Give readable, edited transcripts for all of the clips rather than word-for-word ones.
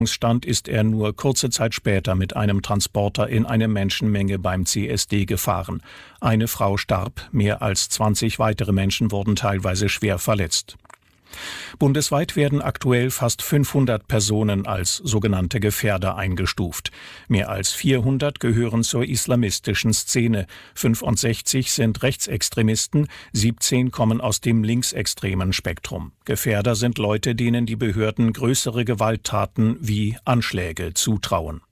Stand ist er nur kurze Zeit später mit einem Transporter in eine Menschenmenge beim CSD gefahren. Eine Frau starb, mehr als 20 weitere Menschen wurden teilweise schwer verletzt. Bundesweit werden aktuell fast 500 Personen als sogenannte Gefährder eingestuft. Mehr als 400 gehören zur islamistischen Szene, 65 sind Rechtsextremisten, 17 kommen aus dem linksextremen Spektrum. Gefährder sind Leute, denen die Behörden größere Gewalttaten wie Anschläge zutrauen.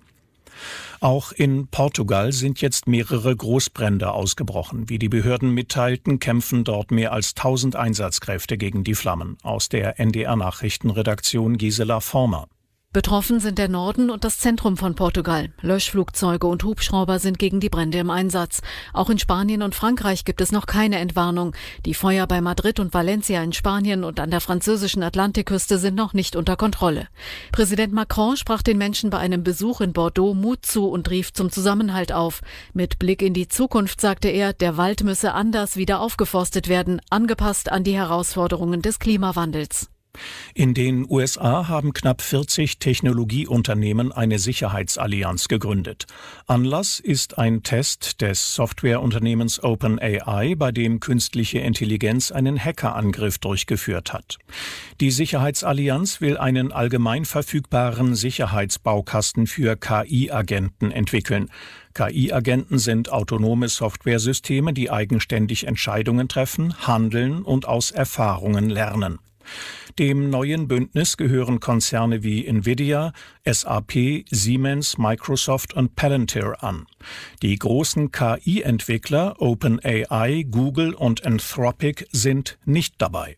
Auch in Portugal sind jetzt mehrere Großbrände ausgebrochen. Wie die Behörden mitteilten, kämpfen dort mehr als 1000 Einsatzkräfte gegen die Flammen. Aus der NDR-Nachrichtenredaktion Gisela Former. Betroffen sind der Norden und das Zentrum von Portugal. Löschflugzeuge und Hubschrauber sind gegen die Brände im Einsatz. Auch in Spanien und Frankreich gibt es noch keine Entwarnung. Die Feuer bei Madrid und Valencia in Spanien und an der französischen Atlantikküste sind noch nicht unter Kontrolle. Präsident Macron sprach den Menschen bei einem Besuch in Bordeaux Mut zu und rief zum Zusammenhalt auf. Mit Blick in die Zukunft sagte er, der Wald müsse anders wieder aufgeforstet werden, angepasst an die Herausforderungen des Klimawandels. In den USA haben knapp 40 Technologieunternehmen eine Sicherheitsallianz gegründet. Anlass ist ein Test des Softwareunternehmens OpenAI, bei dem künstliche Intelligenz einen Hackerangriff durchgeführt hat. Die Sicherheitsallianz will einen allgemein verfügbaren Sicherheitsbaukasten für KI-Agenten entwickeln. KI-Agenten sind autonome Softwaresysteme, die eigenständig Entscheidungen treffen, handeln und aus Erfahrungen lernen. Dem neuen Bündnis gehören Konzerne wie Nvidia, SAP, Siemens, Microsoft und Palantir an. Die großen KI-Entwickler OpenAI, Google und Anthropic sind nicht dabei.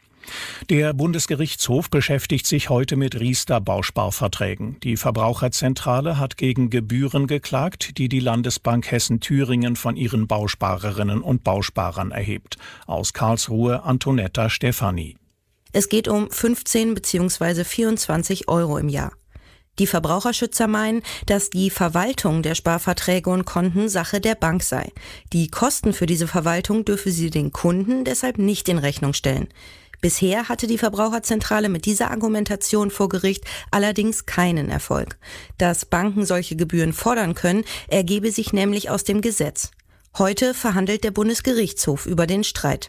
Der Bundesgerichtshof beschäftigt sich heute mit Riester-Bausparverträgen. Die Verbraucherzentrale hat gegen Gebühren geklagt, die die Landesbank Hessen-Thüringen von ihren Bausparerinnen und Bausparern erhebt. Aus Karlsruhe Antonetta Stefani. Es geht um 15 bzw. 24 Euro im Jahr. Die Verbraucherschützer meinen, dass die Verwaltung der Sparverträge und Konten Sache der Bank sei. Die Kosten für diese Verwaltung dürfe sie den Kunden deshalb nicht in Rechnung stellen. Bisher hatte die Verbraucherzentrale mit dieser Argumentation vor Gericht allerdings keinen Erfolg. Dass Banken solche Gebühren fordern können, ergebe sich nämlich aus dem Gesetz. Heute verhandelt der Bundesgerichtshof über den Streit.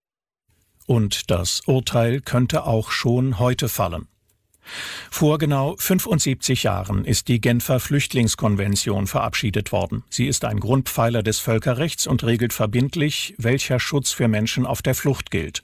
Und das Urteil könnte auch schon heute fallen. Vor genau 75 Jahren ist die Genfer Flüchtlingskonvention verabschiedet worden. Sie ist ein Grundpfeiler des Völkerrechts und regelt verbindlich, welcher Schutz für Menschen auf der Flucht gilt.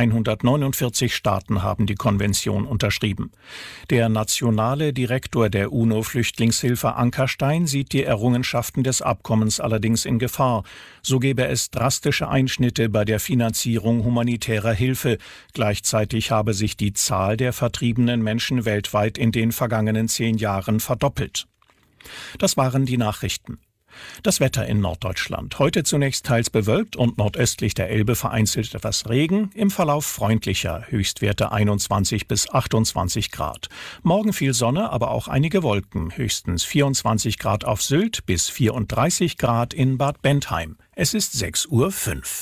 149 Staaten haben die Konvention unterschrieben. Der nationale Direktor der UNO-Flüchtlingshilfe Ankerstein sieht die Errungenschaften des Abkommens allerdings in Gefahr. So gebe es drastische Einschnitte bei der Finanzierung humanitärer Hilfe. Gleichzeitig habe sich die Zahl der vertriebenen Menschen weltweit in den vergangenen 10 Jahren verdoppelt. Das waren die Nachrichten. Das Wetter in Norddeutschland. Heute zunächst teils bewölkt und nordöstlich der Elbe vereinzelt etwas Regen, im Verlauf freundlicher, Höchstwerte 21 bis 28 Grad. Morgen viel Sonne, aber auch einige Wolken, höchstens 24 Grad auf Sylt bis 34 Grad in Bad Bentheim. Es ist 6:05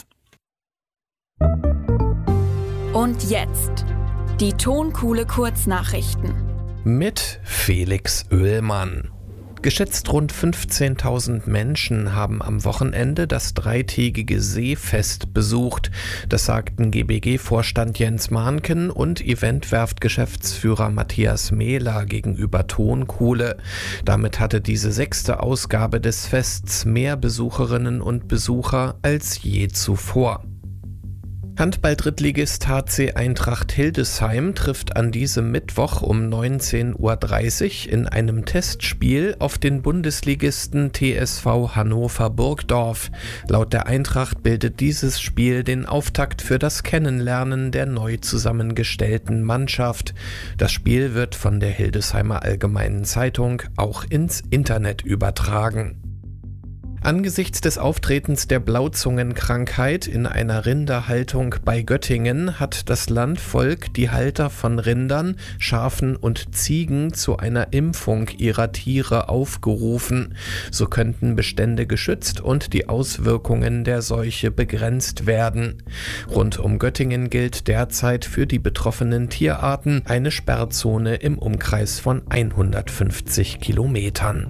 Uhr. Und jetzt die Tonkuhle Kurznachrichten mit Felix Oehlmann. Geschätzt rund 15.000 Menschen haben am Wochenende das dreitägige Seefest besucht. Das sagten GBG-Vorstand Jens Mahnken und Eventwerft-Geschäftsführer Matthias Mehler gegenüber Tonkuhle. Damit hatte diese 6. Ausgabe des Fests mehr Besucherinnen und Besucher als je zuvor. Handball-Drittligist HC Eintracht Hildesheim trifft an diesem Mittwoch um 19:30 Uhr in einem Testspiel auf den Bundesligisten TSV Hannover Burgdorf. Laut der Eintracht bildet dieses Spiel den Auftakt für das Kennenlernen der neu zusammengestellten Mannschaft. Das Spiel wird von der Hildesheimer Allgemeinen Zeitung auch ins Internet übertragen. Angesichts des Auftretens der Blauzungenkrankheit in einer Rinderhaltung bei Göttingen hat das Landvolk die Halter von Rindern, Schafen und Ziegen zu einer Impfung ihrer Tiere aufgerufen. So könnten Bestände geschützt und die Auswirkungen der Seuche begrenzt werden. Rund um Göttingen gilt derzeit für die betroffenen Tierarten eine Sperrzone im Umkreis von 150 Kilometern.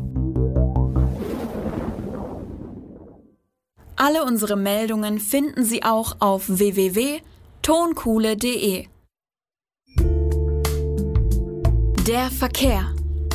Alle unsere Meldungen finden Sie auch auf www.tonkuhle.de. Der Verkehr.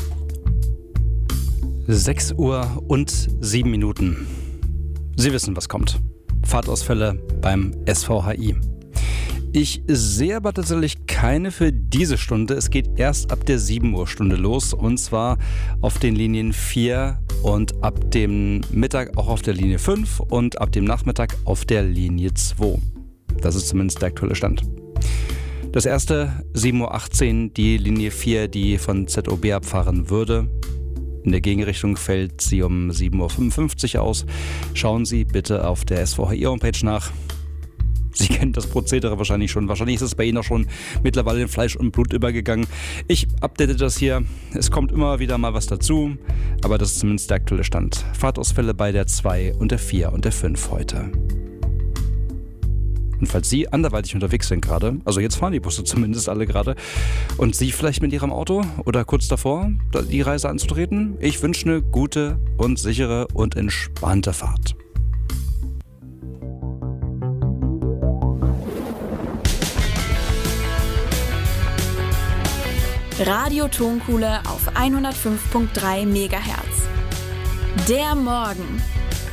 6 Uhr und 7 Minuten. Sie wissen, was kommt. Fahrtausfälle beim SVHI. Ich sehe aber tatsächlich keine für diese Stunde. Es geht erst ab der 7 Uhr Stunde los, und zwar auf den Linien 4 und ab dem Mittag auch auf der Linie 5 und ab dem Nachmittag auf der Linie 2. Das ist zumindest der aktuelle Stand. Das erste 7.18 Uhr die Linie 4, die von ZOB abfahren würde. In der Gegenrichtung fällt sie um 7.55 Uhr aus. Schauen Sie bitte auf der SVHI-Homepage nach. Sie kennen das Prozedere wahrscheinlich schon. Wahrscheinlich ist es bei Ihnen auch schon mittlerweile in Fleisch und Blut übergegangen. Ich update das hier. Es kommt immer wieder mal was dazu, aber das ist zumindest der aktuelle Stand. Fahrtausfälle bei der 2 und der 4 und der 5 heute. Und falls Sie anderweitig unterwegs sind gerade, also jetzt fahren die Busse zumindest alle gerade, und Sie vielleicht mit Ihrem Auto oder kurz davor, die Reise anzutreten, ich wünsche eine gute und sichere und entspannte Fahrt. Radio Tonkuhle auf 105.3 MHz. Der Morgen.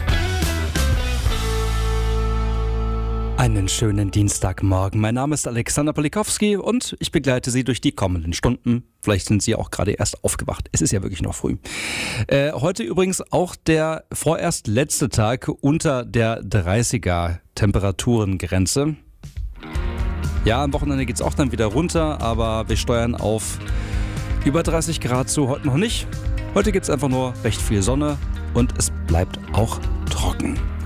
Einen schönen Dienstagmorgen. Mein Name ist Alexander Polikowski und ich begleite Sie durch die kommenden Stunden. Vielleicht sind Sie auch gerade erst aufgewacht. Es ist ja wirklich noch früh. Heute übrigens auch der vorerst letzte Tag unter der 30er Temperaturengrenze. Ja, am Wochenende geht es auch dann wieder runter, aber wir steuern auf über 30 Grad zu, heute noch nicht. Heute gibt es einfach nur recht viel Sonne und es bleibt auch trocken.